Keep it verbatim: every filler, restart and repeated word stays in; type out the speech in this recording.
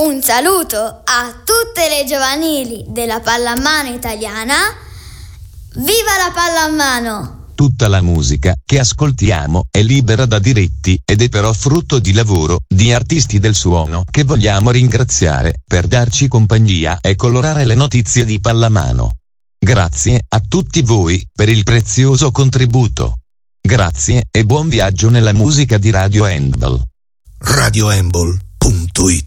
Un saluto a tutte le giovanili della pallamano italiana. Viva la pallamano! Tutta la musica che ascoltiamo è libera da diritti ed è però frutto di lavoro di artisti del suono che vogliamo ringraziare per darci compagnia e colorare le notizie di pallamano. Grazie a tutti voi per il prezioso contributo. Grazie e buon viaggio nella musica di Radio Handball. radio handball punto it